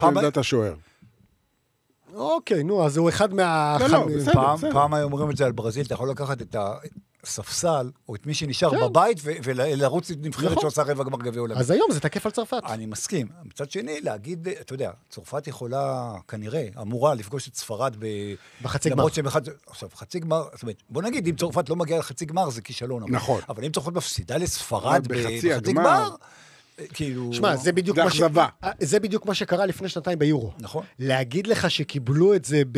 עמדת השוער. אוקיי, נו, אז הוא אחד מה... לא, בסדר. פעם היו אומרים את זה על ברזיל, אתה יכול לקחת את הספסל, או את מי שנשאר בבית, ולרוץ נבחרת שעושה רבע גמר גביע עולמי. אז היום זה תקף על צרפת. אני מסכים. מצד שני, להגיד, אתה יודע, צרפת יכולה, כנראה, אמורה לפגוש את ספרד בחצי גמר. עכשיו, חצי גמר, זאת אומרת, בוא נגיד, אם צרפת לא מגיעה לחצי גמר, זה כישלון. נכון. אבל אם צרפת מפסידה לספרד בחצי גמר, כאילו... שמע, זה בדיוק מה שקרה לפני שנתיים ביורו. נכון. להגיד לך שקיבלו את זה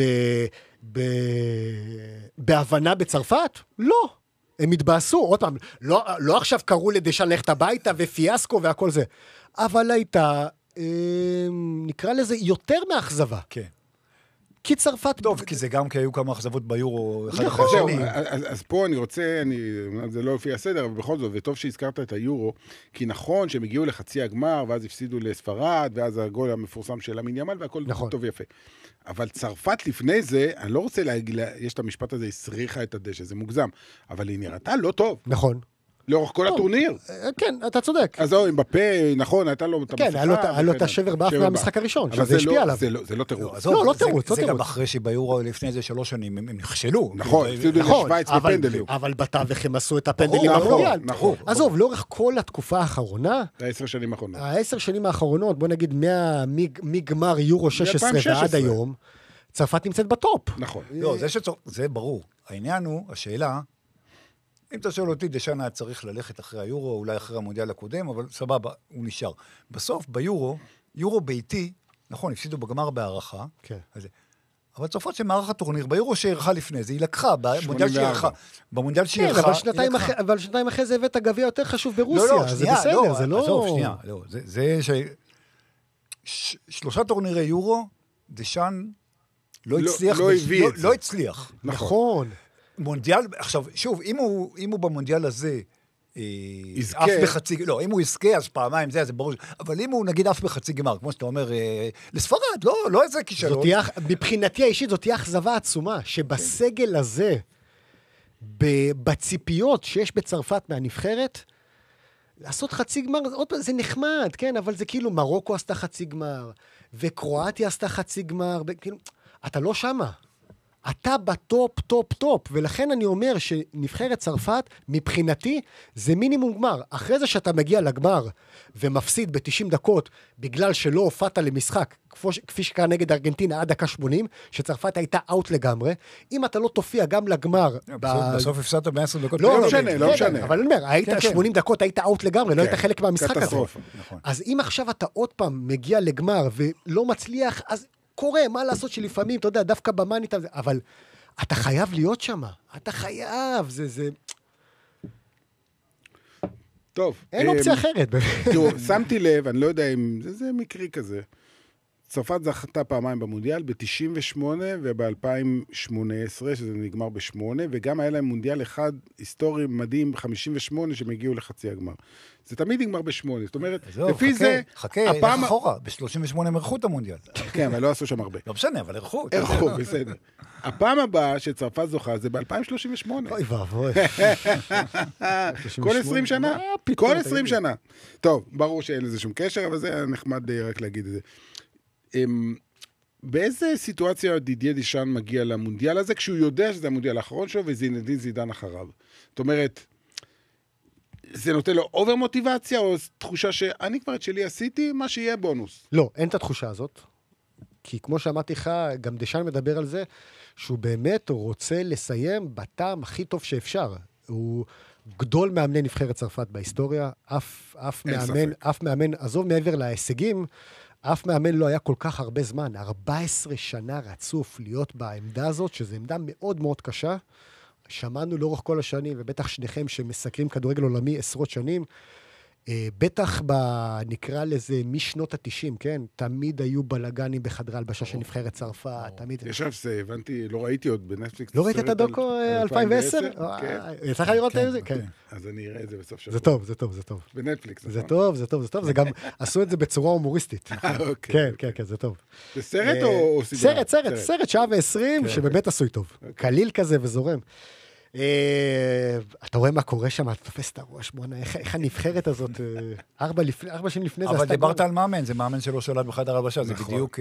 בהבנה בצרפת? לא. הם התבאסו, עוד פעם, לא עכשיו קראו לדשן ללכת הביתה ופיאסקו והכל זה, אבל הייתה, נקרא לזה, יותר מאכזבה. כן. כי צרפת... טוב, כי זה גם כי היו כמה אכזבות ביורו אחד אחר נכון. שני. אז פה אני רוצה, זה לא לפי הסדר, אבל בכל זאת, וטוב שהזכרת את היורו, כי נכון שהם הגיעו לחצי הגמר, ואז הפסידו לספרד, ואז הגול המפורסם של אמין ימל, והכל נכון. טוב ויפה. אבל צרפת לפני זה, אני לא רוצה להגיד, יש את המשפט הזה, הסריחה את הדשא, זה מוגזם, אבל היא נראתה לא טוב. נכון. לאורך כל הטורניר. כן, אתה צודק. אז זהו, עם בפה, נכון, הייתה לו את המסכה. כן, היה לו את השבר באף מהמשחק הראשון, שזה השפיע עליו. זה לא תירוץ. לא תירוץ. זה גם אחרי שביורו לפני איזה 3 שנים, הם נכשלו. נכון, הפסידו לשוויץ בפנדלים. אבל בתווך הם עשו את הפנדלים במונדיאל. נכון. עזוב, לאורך כל התקופה האחרונה, 10 שנים האחרונות. 10 שנים האחרונות, בוא נגיד, מגמר יורו 16 ועד היום, צרפת נמצאת בטופ. נכון. לא, זה ברור. העניין הוא, השאלה, אם אתה שואל אותי, דשן היה צריך ללכת אחרי היורו, אולי אחרי המונדיאל הקודם, אבל סבבה, הוא נשאר. בסוף, יורו ביתי, נכון, הפסידו בגמר בהערכה, אבל צרפת שמערך הטורניר, ביורו שערכה לפני זה, היא לקחה, במונדיאל שערכה, אבל שנתיים אחרי זה הבאת גביע יותר חשוב ברוסיה, זה בסדר, זה לא... עזוב, שנייה, זה 3 טורנירי יורו, דשן לא הצליח. נכון. מונדיאל, עכשיו, שוב, אם הוא במונדיאל הזה, אף בחצי, לא, אם הוא יזכה, אז פעמיים זה ברור, אבל אם הוא נגיד אף בחצי גמר, כמו שאתה אומר, לספרד, לא איזה כישלון. מבחינתי האישית, זאת תהיה אכזבה עצומה, שבסגל הזה, בציפיות שיש בצרפת מהנבחרת, לעשות חצי גמר, זה נחמד, כן, אבל זה כאילו, מרוקו עשתה חצי גמר, וקרואטיה עשתה חצי גמר, כאילו, אתה לא שמה. אתה בטופ, טופ, טופ, ולכן אני אומר שנבחרת צרפת, מבחינתי, זה מינימום גמר. אחרי זה שאתה מגיע לגמר, ומפסיד ב-90 דקות, בגלל שלא הופעת למשחק, כפי שקרה נגד ארגנטינה עד דקה 80, שצרפת הייתה אאוט לגמרי, אם אתה לא תופיע גם לגמר... בסוף הפסדת ב-10 דקות. לא משנה. אבל אני אומר, היית 80 דקות, היית אאוט לגמרי, לא היית חלק מהמשחק הזה. אז אם עכשיו אתה עוד פעם מגיע לגמר, ולא מצליח, אז קורה, מה לעשות שלפעמים, אתה יודע, דווקא במאנית, אבל אתה חייב להיות שם, אתה חייב, זה... טוב. אין אופציה אחרת. תראו, שמתי לב, אני לא יודע אם זה מקרי כזה, צרפת זכתה פעמיים במונדיאל, ב-98 וב-2018, שזה נגמר ב-8, וגם היה להם מונדיאל אחד היסטורי מדהים, 58, שהם הגיעו לחצי הגמר. זה תמיד נגמר ב-8, זאת אומרת, לפי זה... חכה, איך אחורה, ב-38 הם ערכו את המונדיאל. כן, אבל לא עשו שם הרבה. לא משנה, אבל ערכו. ערכו, בסדר. הפעם הבאה שצרפת זוכה זה ב-2038. אוי ואבוי. כל 20 שנה. כל 20 שנה. טוב, ברור שאין לזה שום קשר, אבל זה נחמד רק להגיד את זה. באיזה סיטואציה דידיה דשאן מגיע למונדיאל הזה, כשהוא יודע שזה המונדיאל האחרון שלו, וזינדין זידן אחריו? זאת אומרת, זה נותן לו אובר מוטיבציה, או תחושה שאני כבר את שלי עשיתי, מה שיהיה בונוס? לא, אין את התחושה הזאת. כי כמו שאמרתי לך, גם דשאן מדבר על זה, שהוא באמת רוצה לסיים בטעם הכי טוב שאפשר. הוא גדול מאמני נבחרת צרפת בהיסטוריה, אף מאמן, עזוב מעבר להישגים, אף מאמן לא היה כל כך הרבה זמן, 14 שנה רצוף להיות בעמדה הזאת, שזו עמדה מאוד מאוד קשה. שמענו לאורך כל השנים, ובטח שניכם שמסקרים כדורגל עולמי עשרות שנים, בטח נקרא לזה משנות ה-90, כן? תמיד היו בלגנים בחדרי הלבשה של נבחרת צרפת, תמיד... עכשיו זה, הבנתי, לא ראיתי עוד בנטפליקס. לא ראית את הדוקו 2010? כן. יצא לך לראות את זה? כן. אז אני אראה את זה בסוף שבוע. זה טוב. בנטפליקס, זה טוב. זה גם עשו את זה בצורה הומוריסטית. כן, זה טוב. זה סרט או סדרה? סרט, שעה ו-20, שבאמת עשוי טוב. קליל כזה וזורם. אתה רואה מה קורה שם, אתה תופס את הראש, איך הנבחרת הזאת, 4 שנים לפני זה. אבל דיברת על מאמן, זה מאמן שלא שולט בחדר הלבשה, זה בדיוק...